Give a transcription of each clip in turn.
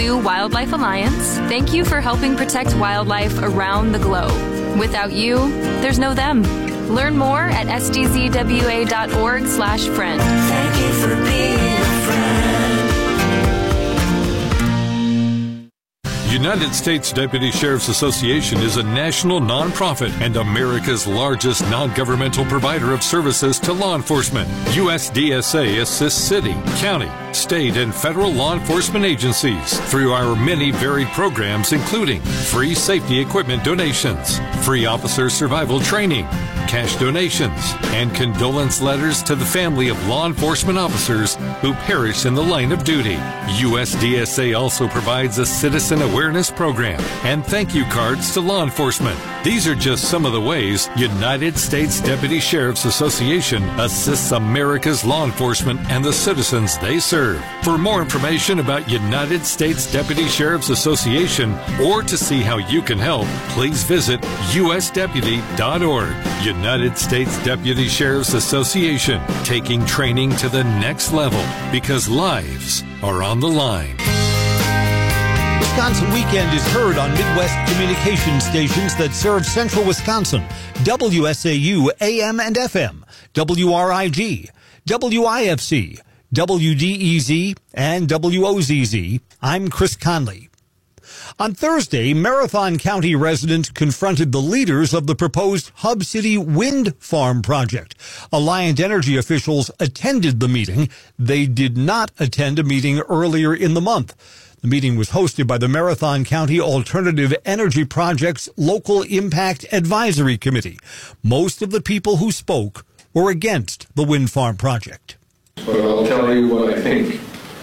Zoo Wildlife Alliance, thank you for helping protect wildlife around the globe. Without you, there's no them. Learn more at sdzwa.org/friend. Thank you for being a friend. United States Deputy Sheriff's Association is a national nonprofit and America's largest non-governmental provider of services to law enforcement. USDSA assists city, county, state, and federal law enforcement agencies through our many varied programs, including free safety equipment donations, free officer survival training, cash donations, and condolence letters to the family of law enforcement officers who perished in the line of duty. USDSA also provides a citizen awareness program and thank you cards to law enforcement. These are just some of the ways United States Deputy Sheriff's Association assists America's law enforcement and the citizens they serve. For more information about United States Deputy Sheriff's Association or to see how you can help, please visit usdeputy.org. United States Deputy Sheriff's Association, taking training to the next level because lives are on the line. Wisconsin Weekend is heard on Midwest communication stations that serve central Wisconsin. WSAU AM and FM, WRIG, WIFC, WDEZ, and WOZZ. I'm Chris Conley. On Thursday, Marathon County residents confronted the leaders of the proposed Hub City wind farm project. Alliant Energy officials attended the meeting. They did not attend a meeting earlier in the month. The meeting was hosted by the Marathon County Alternative Energy Project's Local Impact Advisory Committee. Most of the people who spoke were against the wind farm project. But I'll tell you what I think.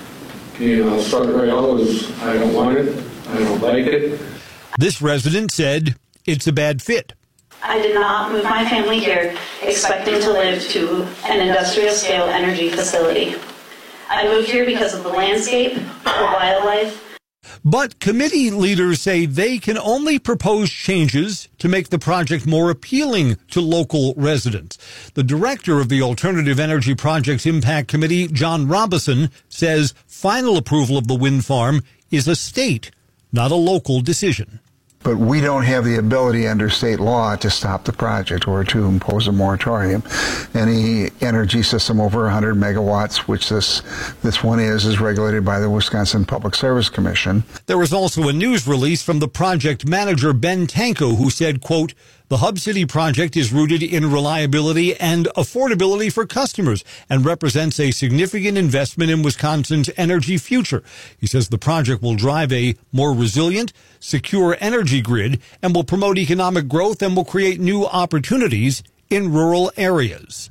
I'll start right out is I don't want it. I don't like it. This resident said it's a bad fit. I did not move my family here expecting to live to an industrial-scale energy facility. I moved here because of the landscape, the wildlife. But committee leaders say they can only propose changes to make the project more appealing to local residents. The director of the Alternative Energy Project's Impact Committee, John Robison, says final approval of the wind farm is a state, not a local decision. But we don't have the ability under state law to stop the project or to impose a moratorium. Any energy system over 100 megawatts, which this one is regulated by the Wisconsin Public Service Commission. There was also a news release from the project manager, Ben Tanko, who said, quote, "The Hub City project is rooted in reliability and affordability for customers and represents a significant investment in Wisconsin's energy future." He says the project will drive a more resilient, secure energy grid and will promote economic growth and will create new opportunities in rural areas.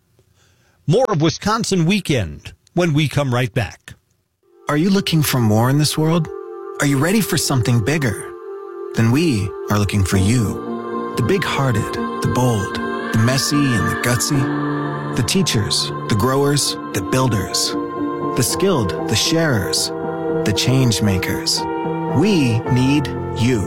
More of Wisconsin Weekend when we come right back. Are you looking for more in this world? Are you ready for something bigger? Then we are looking for you. The big-hearted, the bold, the messy and the gutsy, the teachers, the growers, the builders, the skilled, the sharers, the change makers. We need you.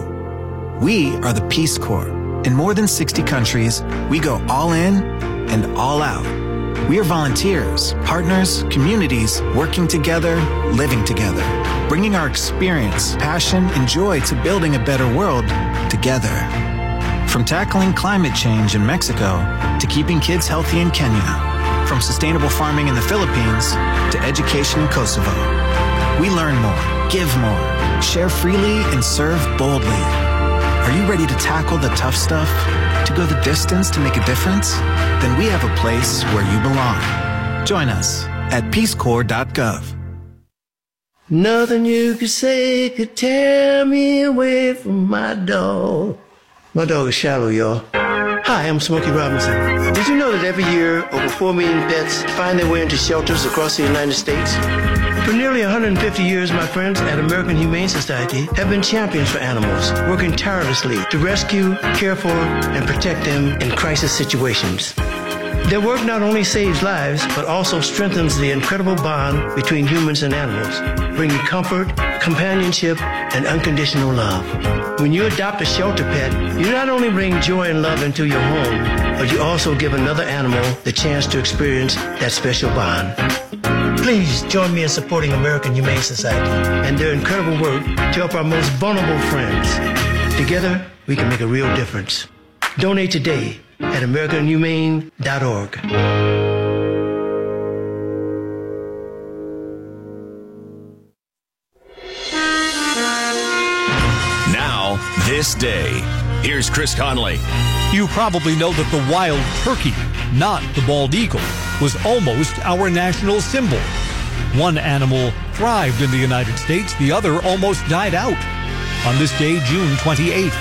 We are the Peace Corps. In more than 60 countries, we go all in and all out. We are volunteers, partners, communities, working together, living together, bringing our experience, passion, and joy to building a better world together. From tackling climate change in Mexico to keeping kids healthy in Kenya, from sustainable farming in the Philippines to education in Kosovo. We learn more, give more, share freely, and serve boldly. Are you ready to tackle the tough stuff? To go the distance to make a difference? Then we have a place where you belong. Join us at peacecorps.gov. Nothing you could say could tear me away from my dog. My dog is Shallow, y'all. Hi, I'm Smokey Robinson. Did you know that every year over 4 million pets find their way into shelters across the United States? For nearly 150 years, my friends at American Humane Society have been champions for animals, working tirelessly to rescue, care for, and protect them in crisis situations. Their work not only saves lives, but also strengthens the incredible bond between humans and animals, bringing comfort, companionship, and unconditional love. When you adopt a shelter pet, you not only bring joy and love into your home, but you also give another animal the chance to experience that special bond. Please join me in supporting American Humane Society and their incredible work to help our most vulnerable friends. Together, we can make a real difference. Donate today at AmericanHumane.org. Now, this day. Here's Chris Conley. You probably know that the wild turkey, not the bald eagle, was almost our national symbol. One animal thrived in the United States, the other almost died out. On this day, June 28th.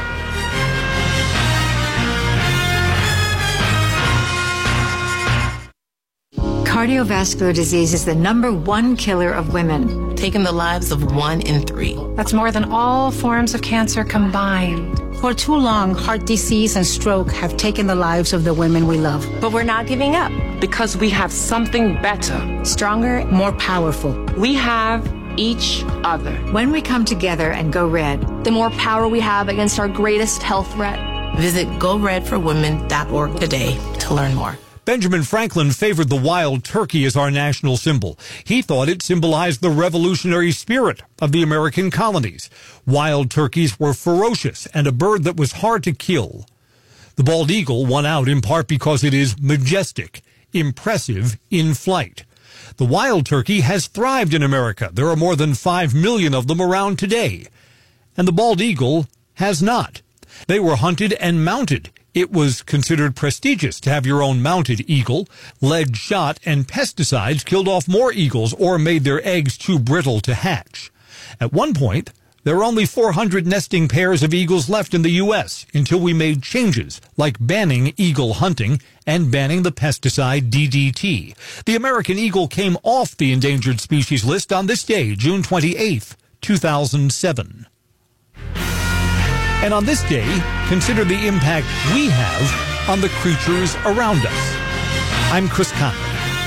Cardiovascular disease is the #1 killer of women, taking the lives of 1 in 3. That's more than all forms of cancer combined. For too long, heart disease and stroke have taken the lives of the women we love. But we're not giving up because we have something better, stronger, more powerful. We have each other. When we come together and go red, the more power we have against our greatest health threat. Visit GoRedForWomen.org today to learn more. Benjamin Franklin favored the wild turkey as our national symbol. He thought it symbolized the revolutionary spirit of the American colonies. Wild turkeys were ferocious and a bird that was hard to kill. The bald eagle won out in part because it is majestic, impressive in flight. The wild turkey has thrived in America. There are more than 5 million of them around today. And the bald eagle has not. They were hunted and mounted. It was considered prestigious to have your own mounted eagle. Lead shot and pesticides killed off more eagles or made their eggs too brittle to hatch. At one point, there were only 400 nesting pairs of eagles left in the U.S. until we made changes, like banning eagle hunting and banning the pesticide DDT. The American eagle came off the endangered species list on this day, June 28, 2007. And on this day, consider the impact we have on the creatures around us. I'm Chris Conley.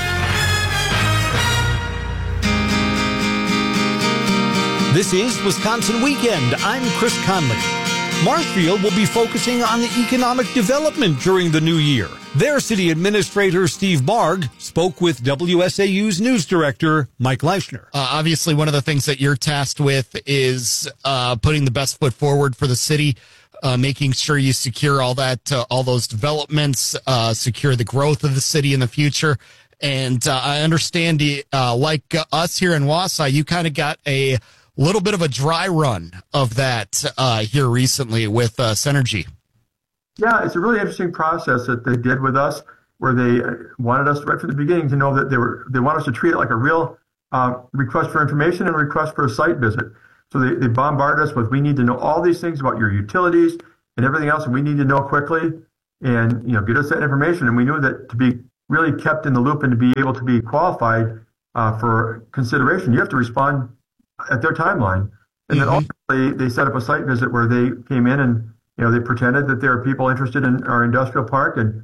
This is Wisconsin Weekend. I'm Chris Conley. Marshfield will be focusing on economic development during the new year. Their city administrator, Steve Barg, spoke with WSAU's news director, Mike Leischner. Obviously, one of the things that you're tasked with is putting the best foot forward for the city, making sure you secure all those developments, secure the growth of the city in the future. And I understand, like us here in Wausau, you kind of got a little bit of a dry run of that here recently with Synergy. Yeah, it's a really interesting process that they did with us, where they wanted us right from the beginning to know that they want us to treat it like a real request for information and a request for a site visit. So they bombarded us with, we need to know all these things about your utilities and everything else, and we need to know quickly, and get us that information. And we knew that to be really kept in the loop and to be able to be qualified for consideration, you have to respond at their timeline. And then ultimately they set up a site visit where they came in and they pretended that there are people interested in our industrial park and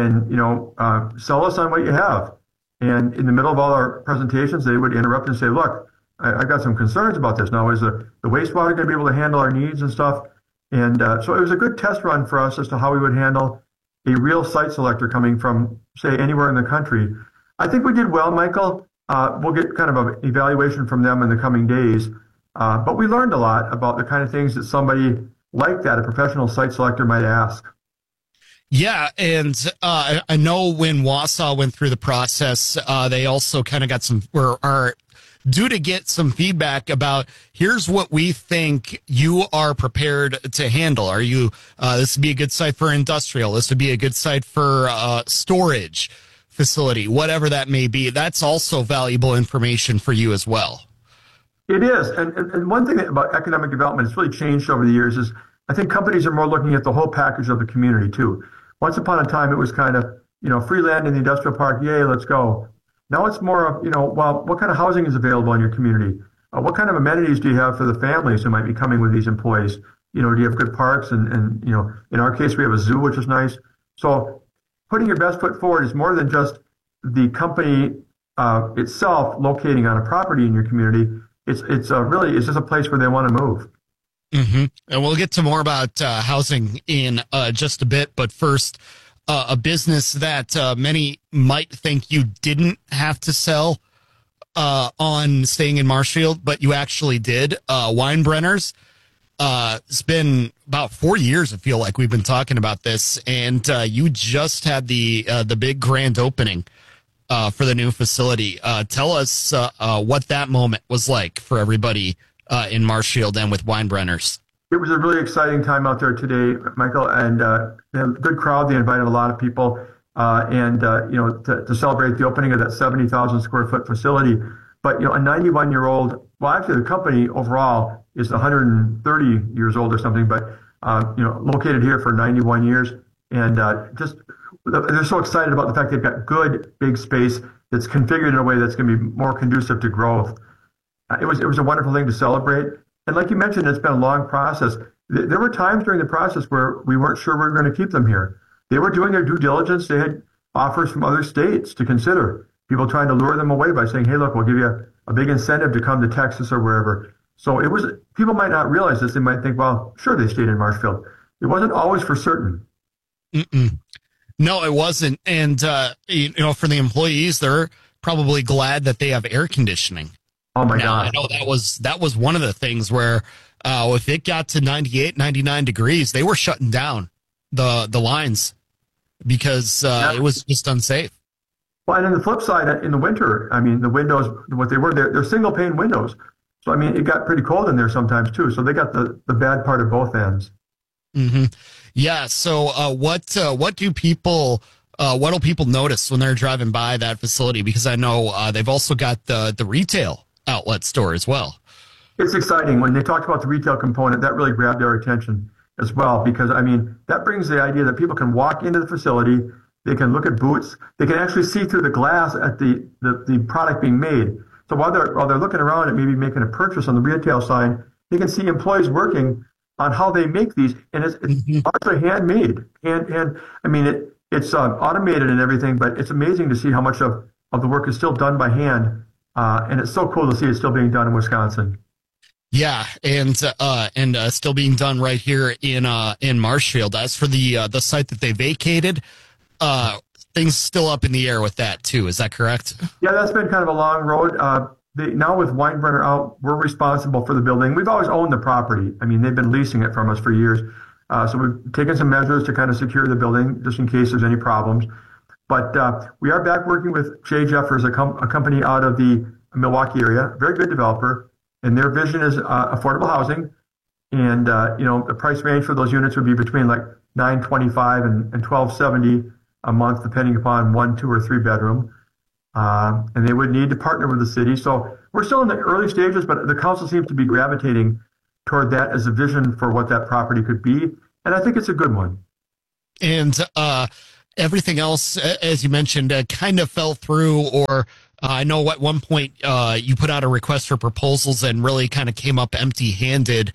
sell us on what you have. And in the middle of all our presentations, they would interrupt and say, look, I've got some concerns about this. Now, is the wastewater going to be able to handle our needs and stuff? And so it was a good test run for us as to how we would handle a real site selector coming from, say, anywhere in the country. I think we did well, Michael. We'll get kind of an evaluation from them in the coming days. But we learned a lot about the kind of things that somebody like that, a professional site selector, might ask. Yeah, and I know when Wausau went through the process, they also kind of got are due to get some feedback about, here's what we think you are prepared to handle. Are you, this would be a good site for industrial, this would be a good site for storage facility, whatever that may be. That's also valuable information for you as well. It is. And one thing about economic development that's really changed over the years is I think companies are more looking at the whole package of the community, too. Once upon a time, it was kind of, free land in the industrial park, yay, let's go. Now it's more of, well, what kind of housing is available in your community? What kind of amenities do you have for the families who might be coming with these employees? Do you have good parks? And in our case, we have a zoo, which is nice. So putting your best foot forward is more than just the company itself locating on a property in your community. It's just a place where they want to move. Mm-hmm. And we'll get to more about housing in just a bit. But first, a business that many might think you didn't have to sell on staying in Marshfield, but you actually did. Winebrenners. It's been about 4 years, I feel like we've been talking about this, and you just had the big grand opening for the new facility. Tell us what that moment was like for everybody in Marshfield and with Winebrenners. It was a really exciting time out there today, Michael, and a good crowd. They invited a lot of people, to celebrate the opening of that 70,000 square foot facility. But, a 91-year-old, well, actually the company overall is 130 years old or something, but, located here for 91 years. And they're so excited about the fact they've got good, big space that's configured in a way that's going to be more conducive to growth. It was a wonderful thing to celebrate. And like you mentioned, it's been a long process. There were times during the process where we weren't sure we were going to keep them here. They were doing their due diligence. They had offers from other states to consider. People trying to lure them away by saying, hey, look, we'll give you a big incentive to come to Texas or wherever. So people might not realize this. They might think, well, sure, they stayed in Marshfield. It wasn't always for certain. Mm-mm. No, it wasn't. And, for the employees, they're probably glad that they have air conditioning. Oh, my God. God. I know that was one of the things where if it got to 98, 99 degrees, they were shutting down the lines because it was just unsafe. Well, and on the flip side, in the winter, the windows, what they were, they're single pane windows. So, it got pretty cold in there sometimes, too. So they got the bad part of both ends. Mm-hmm. Yeah. So what do people notice when they're driving by that facility? Because I know they've also got the retail outlet store as well. It's exciting. When they talked about the retail component, that really grabbed our attention as well, because, that brings the idea that people can walk into the facility, they can look at boots, they can actually see through the glass at the product being made. So while they're looking around and maybe making a purchase on the retail side, they can see employees working on how they make these, and it's largely handmade. It's automated and everything, but it's amazing to see how much of the work is still done by hand, and it's so cool to see it still being done in Wisconsin. Yeah, and still being done right here in Marshfield. As for the site that they vacated, things still up in the air with that too. Is that correct? Yeah, that's been kind of a long road. Now with Winebrenner out, we're responsible for the building. We've always owned the property. They've been leasing it from us for years. So we've taken some measures to kind of secure the building just in case there's any problems. But we are back working with J. Jeffers, a company out of the Milwaukee area, very good developer. And their vision is affordable housing. And, the price range for those units would be between like $925 and $1,270 a month, depending upon 1, 2, or 3 bedroom. And they would need to partner with the city. So we're still in the early stages, but the council seems to be gravitating toward that as a vision for what that property could be. And I think it's a good one. And everything else, as you mentioned, kind of fell through, or I know at one point you put out a request for proposals and really kind of came up empty-handed.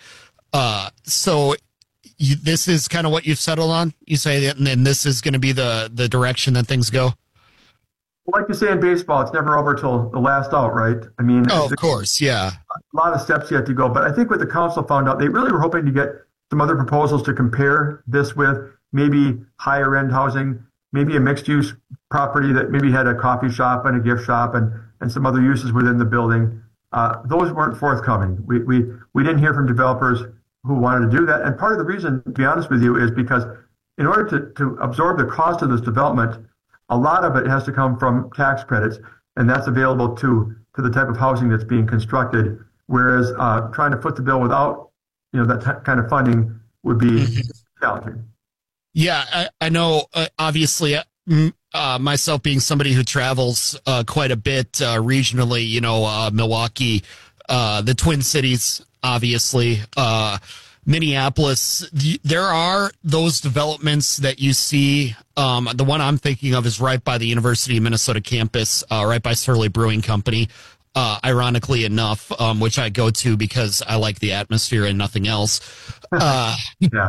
So this is kind of what you've settled on? You say that, and then this is going to be the direction that things go? Well, like you say in baseball, it's never over till the last out, right? Of course, yeah. A lot of steps yet to go. But I think what the council found out, they really were hoping to get some other proposals to compare this with, maybe higher-end housing, maybe a mixed-use property that maybe had a coffee shop and a gift shop and some other uses within the building. Those weren't forthcoming. We didn't hear from developers who wanted to do that. And part of the reason, to be honest with you, is because in order to absorb the cost of this development, a lot of it has to come from tax credits, and that's available to the type of housing that's being constructed, whereas trying to foot the bill without that kind of funding would be challenging. Yeah, I know, obviously, myself being somebody who travels quite a bit regionally, Milwaukee, the Twin Cities, obviously, Minneapolis, there are those developments that you see. The one I'm thinking of is right by the University of Minnesota campus, right by Surly Brewing Company, ironically enough, which I go to because I like the atmosphere and nothing else. Yeah.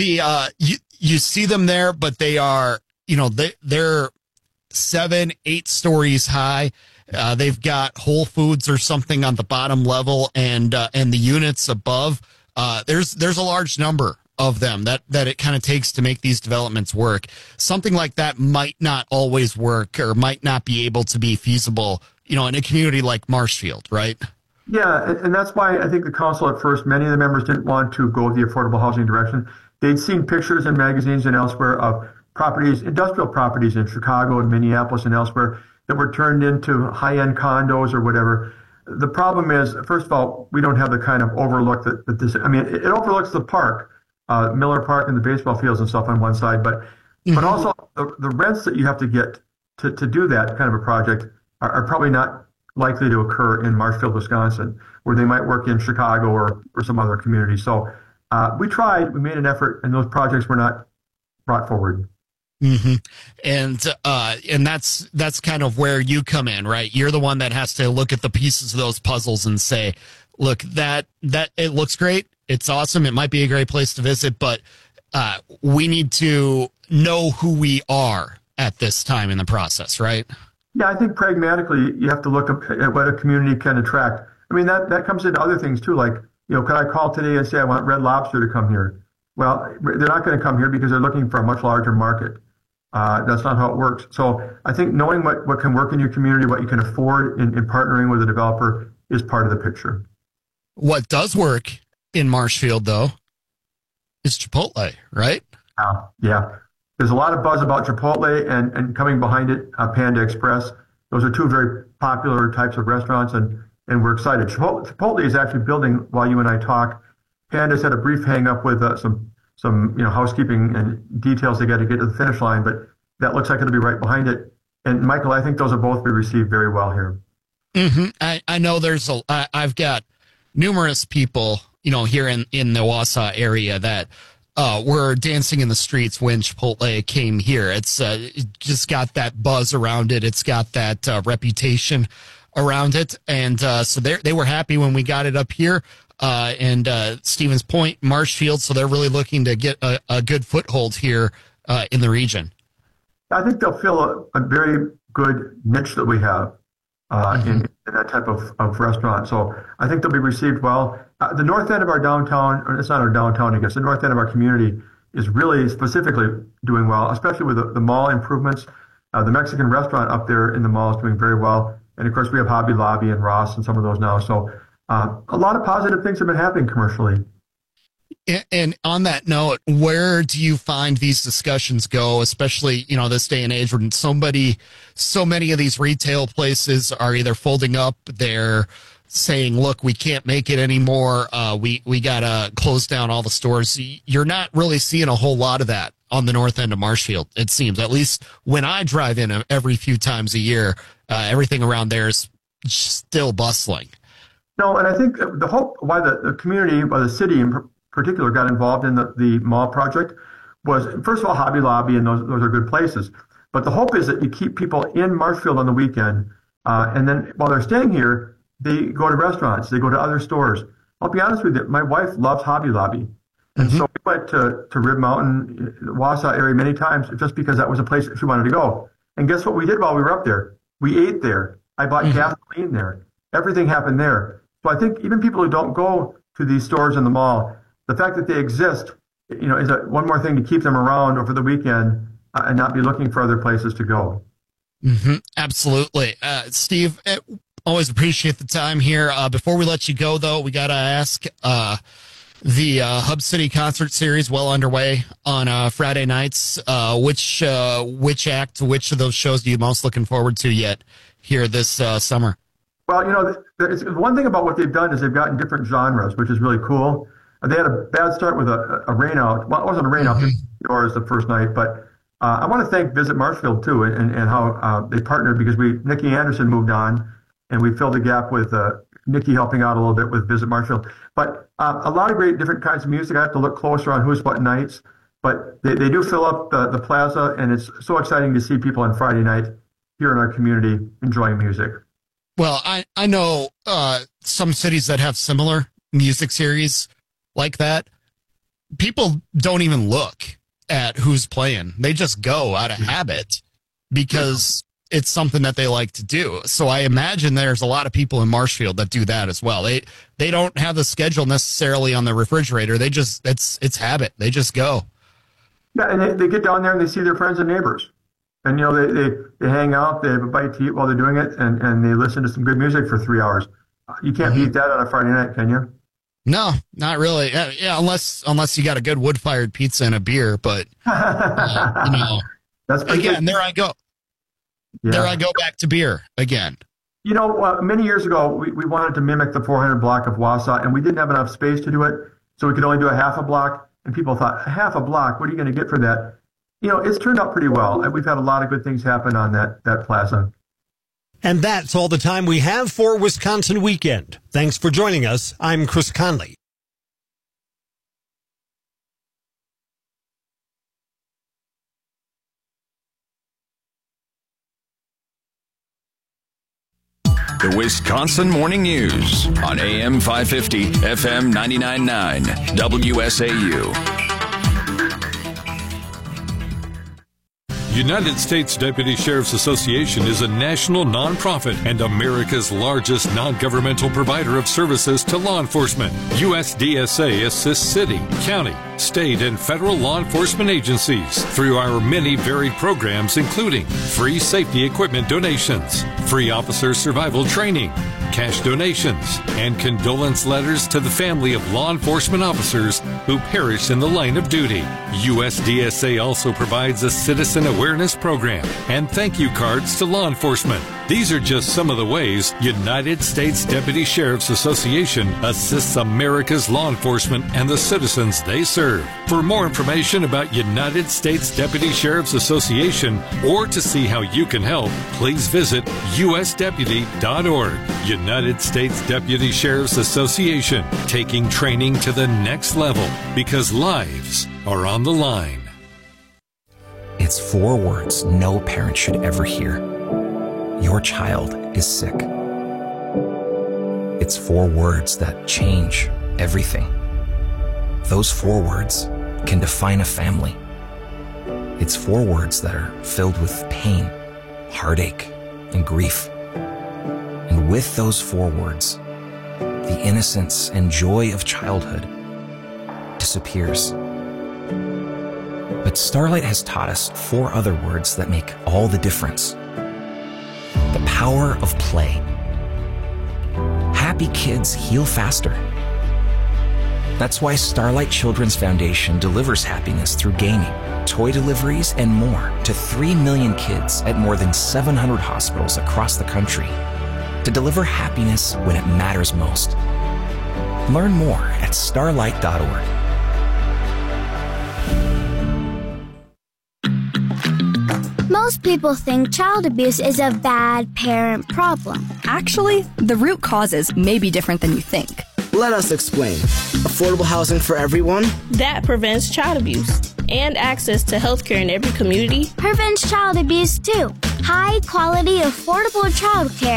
You see them there, but they are, they're 7-8 stories high. They've got Whole Foods or something on the bottom level, and the units above. There's a large number of them that it kind of takes to make these developments work. Something like that might not always work, or might not be able to be feasible, in a community like Marshfield, right? Yeah, and that's why I think the council at first, many of the members didn't want to go the affordable housing direction. They'd seen pictures in magazines and elsewhere of properties, industrial properties in Chicago and Minneapolis and elsewhere that were turned into high-end condos or whatever. The problem is, first of all, we don't have the kind of overlook that this, it overlooks the park, Miller Park and the baseball fields and stuff on one side, but also the rents that you have to get to do that kind of a project are probably not likely to occur in Marshfield, Wisconsin, where they might work in Chicago or some other community. So we tried, we made an effort, and those projects were not brought forward. Mm-hmm. And that's kind of where you come in, right? You're the one that has to look at the pieces of those puzzles and say, look, that it looks great. It's awesome. It might be a great place to visit, but we need to know who we are at this time in the process, right? Yeah, I think pragmatically, you have to look at what a community can attract. I mean, that comes into other things too, like, could I call today and say I want Red Lobster to come here? Well, they're not going to come here because they're looking for a much larger market. That's not how it works. So I think knowing what can work in your community, what you can afford in partnering with a developer is part of the picture. What does work in Marshfield, though, is Chipotle, right? Yeah. There's a lot of buzz about Chipotle and coming behind it, Panda Express. Those are two very popular types of restaurants, and we're excited. Chipotle is actually building while you and I talk. Panda's had a brief hang-up with some housekeeping and details they got to get to the finish line, but that looks like it'll be right behind it. And Michael, I think those will both be received very well here. Mm-hmm. I know I've got numerous people, here in the Wausau area that were dancing in the streets when Chipotle came here. It's just got that buzz around it. It's got that reputation around it. And so they were happy when we got it up here. And Stevens Point, Marshfield, so they're really looking to get a good foothold here in the region. I think they'll fill a very good niche that we have in that type of restaurant. So I think they'll be received well. The north end of our downtown, or it's not our downtown, I guess, the north end of our community is really specifically doing well, especially with the mall improvements. The Mexican restaurant up there in the mall is doing very well. And of course, we have Hobby Lobby and Ross and some of those now. So a lot of positive things have been happening commercially. And on that note, where do you find these discussions go, especially, this day and age when so many of these retail places are either folding up, they're saying, look, we can't make it anymore. We got to close down all the stores. You're not really seeing a whole lot of that on the north end of Marshfield, it seems. At least when I drive in every few times a year, everything around there is still bustling. No, and I think the hope why the community, why the city in particular got involved in the mall project was, first of all, Hobby Lobby, and those are good places. But the hope is that you keep people in Marshfield on the weekend, and then while they're staying here, they go to restaurants, they go to other stores. I'll be honest with you, my wife loves Hobby Lobby. And so we went to Rib Mountain, the Wausau area many times just because that was a place that she wanted to go. And guess what we did while we were up there? We ate there. I bought gasoline there. Everything happened there. So I think even people who don't go to these stores in the mall, the fact that they exist, is one more thing to keep them around over the weekend and not be looking for other places to go. Mm-hmm. Absolutely. Steve, always appreciate the time here. Before we let you go, though, we got to ask the Hub City Concert Series well underway on Friday nights. Which act, which of those shows are you most looking forward to yet here this summer? Well, one thing about what they've done is they've gotten different genres, which is really cool. They had a bad start with a rain out. Well, it wasn't a rain out, yours the first night, but I want to thank Visit Marshfield, too, and how they partnered because Nikki Anderson moved on, and we filled the gap with Nikki helping out a little bit with Visit Marshfield. But a lot of great different kinds of music. I have to look closer on who's what nights, but they do fill up the plaza, and it's so exciting to see people on Friday night here in our community enjoying music. Well, I know some cities that have similar music series like that. People don't even look at who's playing. They just go out of habit because it's something that they like to do. So I imagine there's a lot of people in Marshfield that do that as well. They don't have the schedule necessarily on the refrigerator. They just, it's habit. They just go. Yeah, and they get down there and they see their friends and neighbors. And, they hang out, they have a bite to eat while they're doing it, and they listen to some good music for 3 hours. You can't beat that on a Friday night, can you? No, not really. Yeah, unless you got a good wood-fired pizza and a beer, but, That's again, there I go. Yeah. There I go back to beer again. Many years ago, we wanted to mimic the 400 block of Wausau, and we didn't have enough space to do it, so we could only do a half a block, and people thought, half a block, what are you going to get for that? It's turned out pretty well. We've had a lot of good things happen on that plaza. And that's all the time we have for Wisconsin Weekend. Thanks for joining us. I'm Chris Conley. The Wisconsin Morning News on AM 550, FM 99.9, WSAU. United States Deputy Sheriff's Association is a national nonprofit and America's largest non-governmental provider of services to law enforcement. USDSA assists city, county, state, and federal law enforcement agencies through our many varied programs, including free safety equipment donations, free officer survival training, cash donations, and condolence letters to the family of law enforcement officers who perished in the line of duty. USDSA also provides a citizen awareness program and thank you cards to law enforcement. These are just some of the ways United States Deputy Sheriff's Association assists America's law enforcement and the citizens they serve. For more information about United States Deputy Sheriff's Association or to see how you can help, please visit usdeputy.org. United States Deputy Sheriff's Association, taking training to the next level because lives are on the line. It's 4 words no parent should ever hear. Your child is sick. It's 4 words that change everything. Those 4 words can define a family. It's 4 words that are filled with pain, heartache, and grief. And with those 4 words, the innocence and joy of childhood disappears. But Starlight has taught us 4 other words that make all the difference. The power of play. Happy kids heal faster. That's why Starlight Children's Foundation delivers happiness through gaming, toy deliveries, and more to 3 million kids at more than 700 hospitals across the country to deliver happiness when it matters most. Learn more at starlight.org. Most people think child abuse is a bad parent problem. Actually, the root causes may be different than you think. Let us explain. Affordable housing for everyone. That prevents child abuse. And access to health care in every community. Prevents child abuse too. High quality, affordable child care